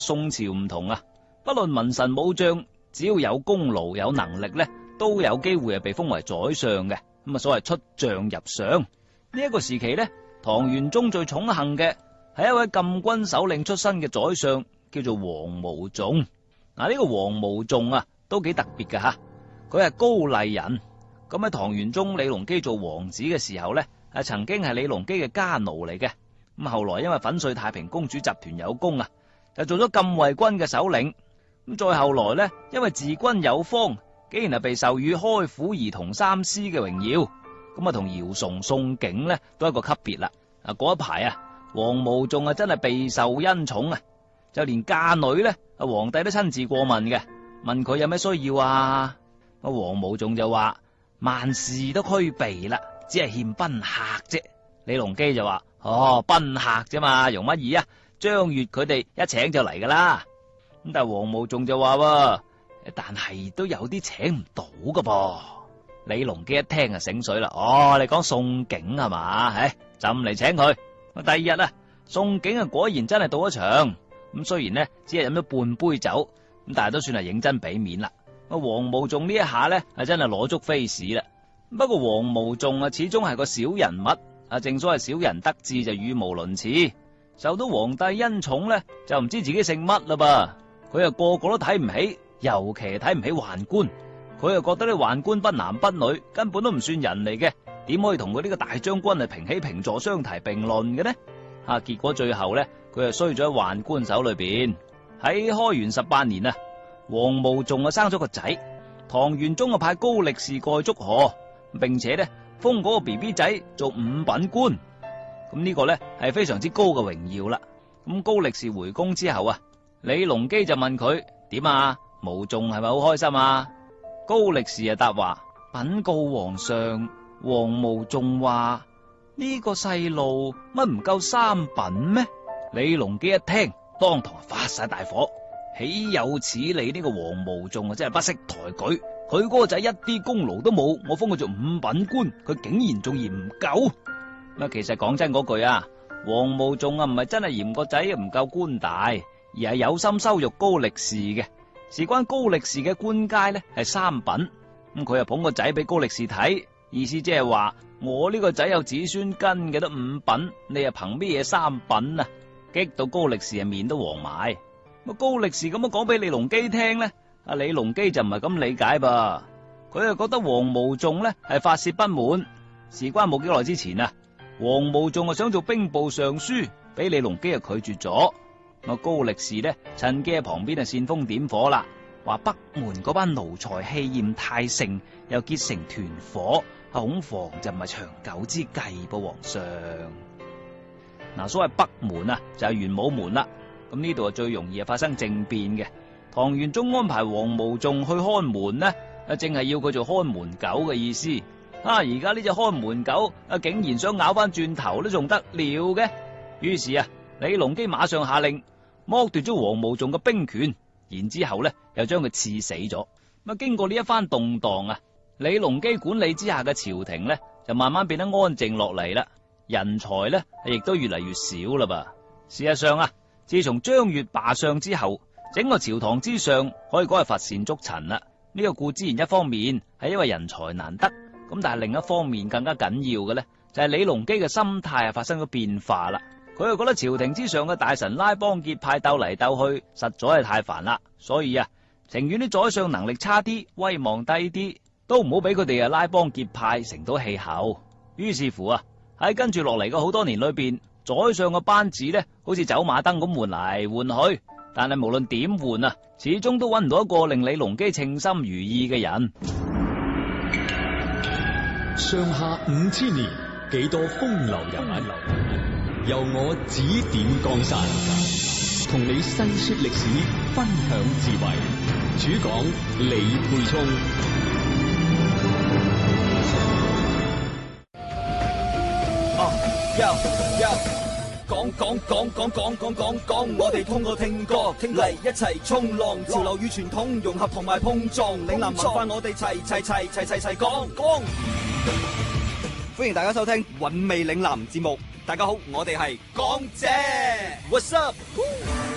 宋朝唔同啊，不論文臣武將，只要有功勞有能力咧，都有機會係被封為宰相嘅。咁啊，所謂出將入相。呢一個時期咧，唐玄宗最寵幸嘅係一位禁軍首領出身嘅宰相，叫做王無頌。嗱，呢個王無頌啊，都幾特別嘅吓。佢係高麗人，咁喺唐玄宗李隆基做王子嘅時候咧，係曾經係李隆基嘅家奴嚟嘅。咁後來因為粉碎太平公主集團有功啊，就做咗禁衛軍嘅首領。咁再後來咧，因為治軍有方，竟然係被授予開府儀同三司嘅榮耀。咁啊，同姚崇、宋璟咧都一個級別啦。啊，嗰一排啊，王無頌啊真係備受恩寵啊，就連嫁女咧，啊皇帝都親自過問嘅，問佢有咩需要啊。王無頌就話萬事都俱備啦，只係欠賓客啫。李隆基就話賓客啫嘛，容乜易啊？張悅佢哋一請就嚟噶啦。咁但係王無頌就話但係都有啲請唔到噶噃。李隆基一聽就醒水啦，你講宋璟係嘛？就唔嚟請佢。第二日啊，宋璟啊果然真係到咗場。咁雖然呢只係飲咗半杯酒，咁但係都算係認真俾面啦。王無頌呢一下咧係真係攞足飛士啦。不過王無頌啊始終係個小人物啊，正所謂小人得志就語無倫次，受到皇帝恩寵咧就唔知自己姓乜啦噃。佢又個個都睇唔起，尤其係睇唔起宦官。佢又覺得啲宦官不男不女，根本都唔算人嚟嘅，點可以同佢呢個大將軍係平起平坐相提並論嘅呢？結果最後咧佢係衰咗喺宦官手裏邊。喺開元18年啊，王無頌啊生咗個仔，唐玄宗啊派高力士過去祝賀，並且咧封嗰個 BB 仔做五品官。咁呢個咧係非常之高嘅榮耀啦。咁高力士回宮之後啊，李隆基就問佢點啊？無頌係咪好開心啊？高力士啊答話：稟告皇上，王無頌話呢個細路乜唔夠3品咩？李隆基一聽，當堂發晒大火，豈有此理！呢個王無頌啊真係不識抬舉，佢嗰個仔一啲功勞都冇，我封佢做5品官，佢竟然仲嫌唔夠。其實講真嗰句啊，王無頌啊唔係真係嫌個仔唔夠官大，而係有心羞辱高力士嘅。事關高力士嘅官階咧係3品，咁佢又捧個仔俾高力士睇，意思即係話我呢個仔有子孫根嘅都5品，你又憑咩嘢3品啊？激到高力士啊面都黃埋。高力士咁樣講俾李隆基聽咧，李隆基就唔係咁理解噃，佢又覺得王無頌咧係發洩不滿。事關冇幾耐之前啊，王無頌啊想做兵部尚書，俾李隆基啊拒絕咗。高力士咧趁機喺旁邊啊煽風點火啦，話北門嗰班奴才氣焰太盛，又結成團伙，恐防就唔係長久之計噃。皇上，所謂北門啊就係玄武門啦。咁呢度啊最容易發生政變嘅。唐玄宗安排王無頌去看門呢，正係要佢做看門狗嘅意思。而家呢隻看門狗竟然想咬翻轉頭都仲得了嘅。於是啊，李隆基馬上下令剝奪咗王無頌嘅兵權，然之後咧又將佢賜死咗。經過呢一番動蕩啊，李隆基管理之下嘅朝廷咧就慢慢變得安靜落嚟啦，人才咧亦都越嚟越少啦噃。事實上啊，自從張悅罷相之後，整個朝堂之上可以講係乏善足陳啦。呢個固之然一方面係因為人才難得，咁但係另一方面更加緊要嘅咧就係李隆基嘅心態發生咗變化啦。佢又覺得朝廷之上嘅大臣拉幫結派鬥嚟鬥去，實在係太煩啦，所以啊，情願啲宰相能力差啲、威望低啲，都唔好俾佢哋拉幫結派成到氣候。於是乎啊，喺跟住落嚟嘅好多年裏邊，宰相嘅班子咧，好似走馬燈咁換嚟換去，但係無論點換啊，始終都揾唔到一個令李隆基稱心如意嘅人。 上下5000年，幾多風流人物，由我指點江山，同你細說歷史，分享智慧。主講李沛聰。講，我哋通過聽歌嚟一齊衝浪，潮流與傳統融合同埋碰撞，嶺南文化我哋齊講。歡迎大家收聽韻味嶺南節目。大家好，我哋係港姐 ，What's up？